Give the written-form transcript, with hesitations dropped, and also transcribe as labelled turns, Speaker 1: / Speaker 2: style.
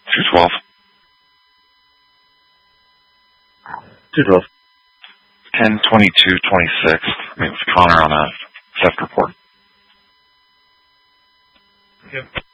Speaker 1: 212.
Speaker 2: 212.
Speaker 1: 10/22/26. Meet with Connor on a theft report.
Speaker 2: Yep.